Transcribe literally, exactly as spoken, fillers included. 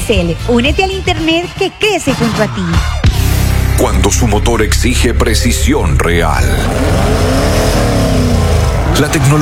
Telcel, únete al internet que crece junto a ti. Cuando su motor exige precisión real. La tecnología